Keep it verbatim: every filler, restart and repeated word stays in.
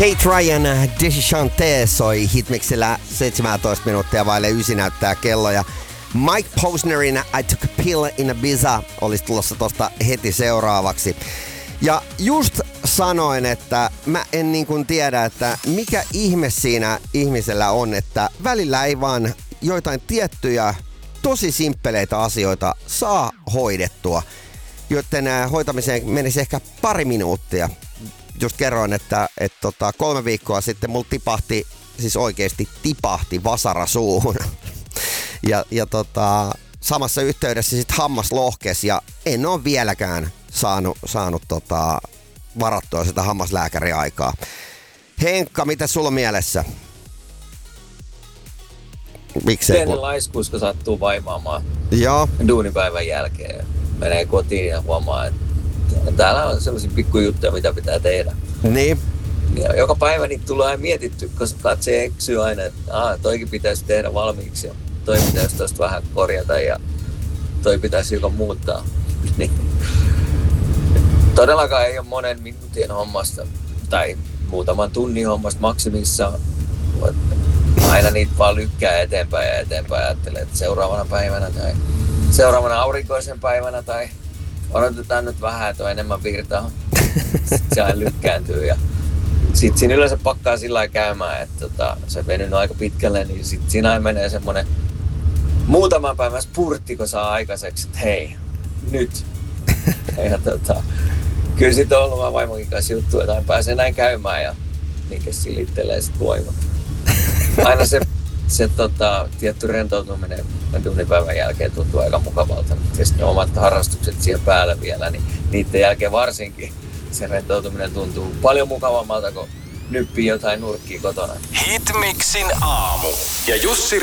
Kate Ryan, Deschanté soi hitmixillä seitsemäntoista minuuttia vaille ysi näyttää kello. Ja Mike Posnerin I Took a Pill in Ibiza olisi tulossa tosta heti seuraavaksi. Ja just sanoin, että mä en niin kuin tiedä, että mikä ihme siinä ihmisellä on, että välillä ei vaan joitain tiettyjä tosi simppeleitä asioita saa hoidettua, joten hoitamiseen menisi ehkä pari minuuttia. Just kerroin, että, että tota, kolme viikkoa sitten mulla tipahti, siis oikeesti tipahti vasara suuhun. Ja, ja tota, samassa yhteydessä sit hammas lohkes ja en ole vieläkään saanut, saanut tota, varattua sitä hammaslääkäriaikaa. Henkka, mitä sulla on mielessä? Miksei? Pieni laiskuus, kun sattuu vaimaamaan Joo. duunipäivän jälkeen. Menee kotiin ja huomaa, että täällä on sellaisia pikkujuttuja, mitä pitää tehdä. Niin. Ja joka päivä niitä tulee mietitty, koska katse eksyy aina, että Aa, toikin pitäisi tehdä valmiiksi ja toi pitäisi tosta vähän korjata ja toi pitäisi joka muuttaa. Todellakaan ei ole monen minuutin hommasta tai muutaman tunnin hommasta maksimissaan. Aina niitä vaan lykkää eteenpäin ja eteenpäin ja ajattelee, että seuraavana päivänä tai seuraavana aurinkoisen päivänä tai odotetaan nyt vähän, että on enemmän virtaa. Sitten se aina lykkääntyy ja sitten siinä yleensä pakkaa sillä lailla käymään, että tota, se venynyt aika pitkälle, niin sitten siinä aina menee semmoinen muutaman päivän spurtti, kun saa aikaiseksi, että hei, nyt. Ja tota, kyllä sitten on ollut vaan vaimonkin kanssa juttu, että aina pääsee näin käymään ja niinkä silittelee sit voimat. Aina se, se tota, tietty rentoutuminen duunipäivän jälkeen tuntuu aika mukavalta. Ja sitten omat harrastukset siihen päällä vielä, niin niiden jälkeen varsinkin se rentoutuminen tuntuu paljon mukavammalta, kun nyppii jotain nurkkia kotona. Hitmixin aamu. Ja Jussi